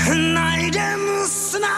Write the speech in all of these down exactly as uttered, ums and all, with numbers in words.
najdem sná.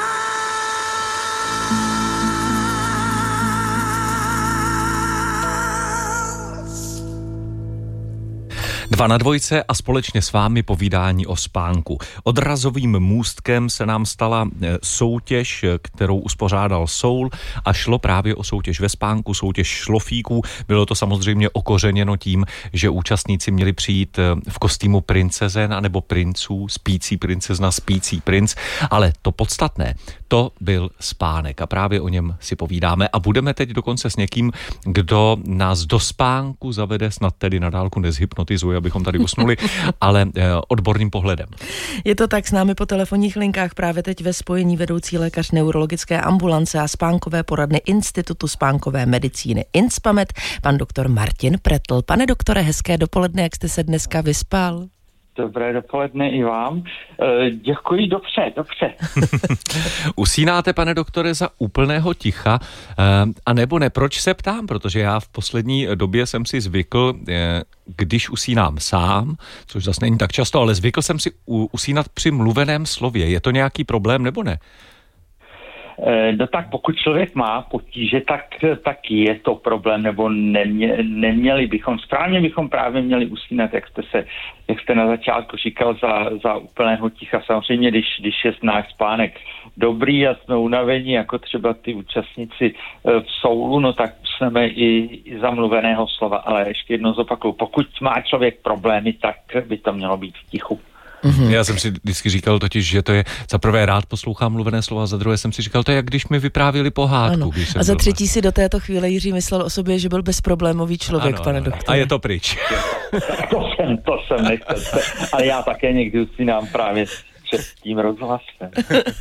Dva na dvojce a společně s vámi povídání o spánku. Odrazovým můstkem se nám stala soutěž, kterou uspořádal Soul a šlo právě o soutěž ve spánku, soutěž šlofíků. Bylo to samozřejmě okořeněno tím, že účastníci měli přijít v kostýmu princezen anebo princů, spící princezna, spící princ, ale to podstatné, to byl spánek a právě o něm si povídáme a budeme teď dokonce s někým, kdo nás do spánku zavede, snad tedy na dálku nezhypnotizuje, abychom tady usnuli, ale odborným pohledem. Je to tak, s námi po telefonních linkách právě teď ve spojení vedoucí lékař neurologické ambulance a spánkové poradny Institutu spánkové medicíny INSPAMED, pan doktor Martin Pretl. Pane doktore, hezké dopoledne, jak jste se dneska vyspal? Dobré dopoledne i vám. Děkuji, dobře, dobře. Usínáte, pane doktore, za úplného ticha, a nebo ne? Proč se ptám? Protože já v poslední době jsem si zvykl, když usínám sám, což zase není tak často, ale zvykl jsem si usínat při mluveném slově. Je to nějaký problém, nebo ne? No tak pokud člověk má potíže, tak, tak je to problém, nebo nemě, neměli bychom, správně bychom právě měli usínat, jak jste se, jak jste na začátku říkal, za, za úplného ticha. Samozřejmě, když, když je náš spánek dobrý a jsme unavení, jako třeba ty účastníci v Soulu, no tak jsme i, i za mluveného slova, ale ještě jednou zopakuju, pokud má člověk problémy, tak by to mělo být v tichu. Mm-hmm. Já jsem si vždycky říkal totiž, že to je za prvé rád poslouchám mluvené slova, za druhé jsem si říkal, to je jak když mi vyprávěli pohádku. Když jsem a za třetí byl... si do této chvíle Jiří myslel o sobě, že byl bezproblémový člověk, ano, pane ano. doktore. A je to pryč. to jsem, to jsem nechtěl. Ale já také někdy usínám právě s tím rozhlasem.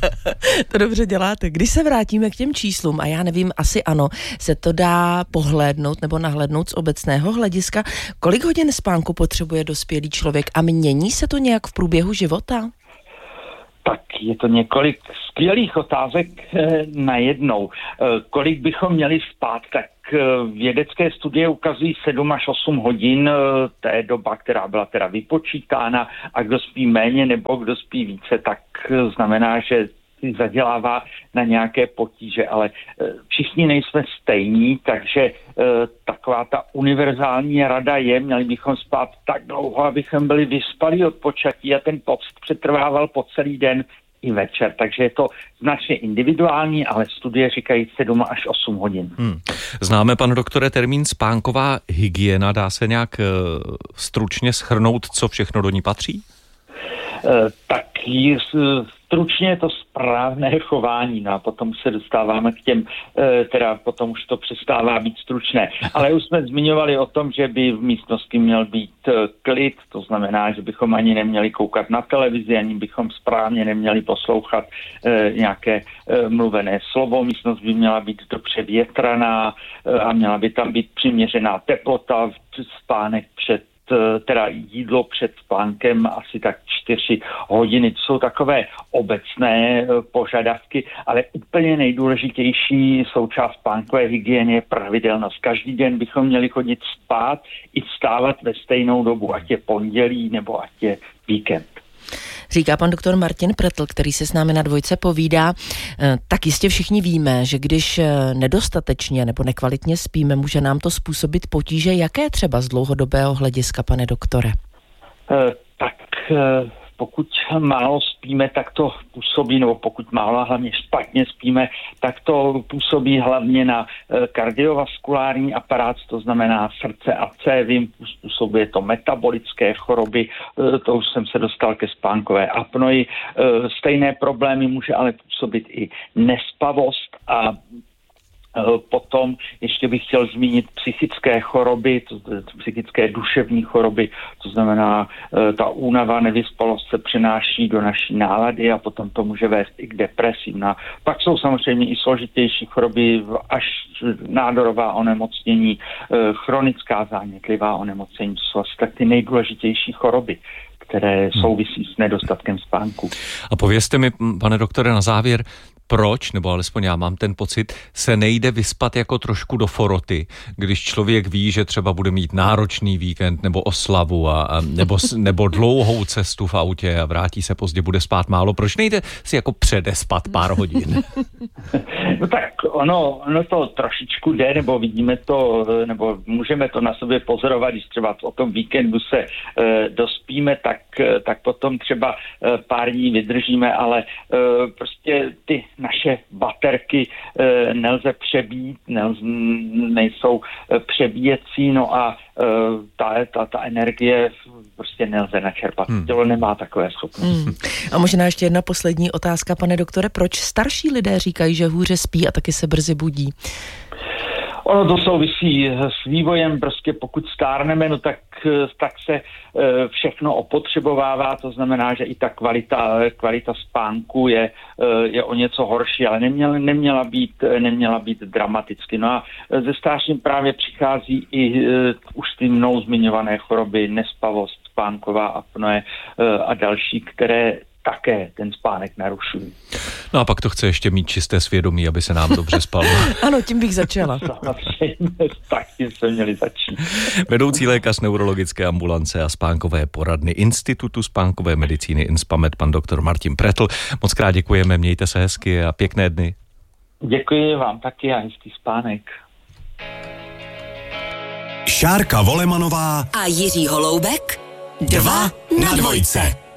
To dobře děláte. Když se vrátíme k těm číslům, a já nevím, asi ano, se to dá pohlédnout nebo nahlédnout z obecného hlediska, kolik hodin spánku potřebuje dospělý člověk a mění se to nějak v průběhu života? Tak je to několik skvělých otázek najednou. Kolik bychom měli spát, tak vědecké studie ukazují sedm až osm hodin, to je doba, která byla teda vypočítána, a kdo spí méně nebo kdo spí více, tak znamená, že si zadělává na nějaké potíže, ale všichni nejsme stejní, takže taková ta univerzální rada je, měli bychom spát tak dlouho, abychom byli vyspalí od počatí a ten pocit přetrvával po celý den i večer, takže je to značně individuální, ale studie říkají sedm až osm hodin. Hmm. Známe, pane doktore, termín spánková hygiena, dá se nějak uh, stručně shrnout, co všechno do ní patří? Uh, tak stručně je to správné chování, no a potom se dostáváme k těm, teda potom už to přestává být stručné. Ale už jsme zmiňovali o tom, že by v místnosti měl být klid, to znamená, že bychom ani neměli koukat na televizi, ani bychom správně neměli poslouchat nějaké mluvené slovo. Místnost by měla být dobře větraná a měla by tam být přiměřená teplota, spánek před teda jídlo před spánkem asi tak čtyři hodiny. To jsou takové obecné požadavky, ale úplně nejdůležitější součást spánkové hygieny je pravidelnost. Každý den bychom měli chodit spát i vstávat ve stejnou dobu, ať je pondělí nebo ať je víkend. Říká pan doktor Martin Pretl, který se s námi na dvojce povídá. Tak jistě všichni víme, že když nedostatečně nebo nekvalitně spíme, může nám to způsobit potíže. Jaké třeba z dlouhodobého hlediska, pane doktore? Tak pokud málo spíme, tak to působí, nebo pokud málo a hlavně špatně spíme, tak to působí hlavně na kardiovaskulární aparát, to znamená srdce a cévy, způsobuje to metabolické choroby, to už jsem se dostal ke spánkové apnoji. Stejné problémy může ale působit i nespavost a potom ještě bych chtěl zmínit psychické choroby, to, psychické duševní choroby, to znamená ta únava, nevyspalost se přenáší do naší nálady a potom to může vést i k depresím. No, pak jsou samozřejmě i složitější choroby, až nádorová onemocnění, chronická zánětlivá onemocnění, to jsou asi tak ty nejdůležitější choroby, které souvisí s nedostatkem spánku. A povězte mi, pane doktore, na závěr, proč, nebo alespoň já mám ten pocit, se nejde vyspat jako trošku do foroty, když člověk ví, že třeba bude mít náročný víkend nebo oslavu a, a nebo, nebo dlouhou cestu v autě a vrátí se pozdě, bude spát málo. Proč nejde si jako předespat pár hodin? No tak ono, ono to trošičku jde, nebo vidíme to, nebo můžeme to na sobě pozorovat, když třeba o tom víkendu se e, dospíme, tak, tak potom třeba e, pár dní vydržíme, ale e, prostě ty naše baterky e, nelze přebít, nelze, nejsou e, přebíjecí, no a e, ta, ta, ta energie prostě nelze načerpat. Hmm. Tělo nemá takové schopnosti. Hmm. A možná ještě jedna poslední otázka, pane doktore, proč starší lidé říkají, že hůře spí a taky se brzy budí? Ono to souvisí s vývojem, prostě pokud stárneme, no tak, tak se všechno opotřebovává, to znamená, že i ta kvalita, kvalita spánku je, je o něco horší, ale neměla, neměla, být, neměla být dramaticky. No a ze stářím právě přichází i už ty mnou zmiňované choroby, nespavost, spánková apnoe a další, které také ten spánek narušují. No a pak to chce ještě mít čisté svědomí, aby se nám dobře spalo. Ano, tím bych začala. Tak tím jsme měli začít. Vedoucí lékař neurologické ambulance a spánkové poradny Institutu spánkové medicíny INSPAMED, pan doktor Martin Pretl. Moc krát děkujeme, mějte se hezky a pěkné dny. Děkuji vám taky a hezký spánek. Šárka Volemanová a Jiří Holoubek, dva na dvojce.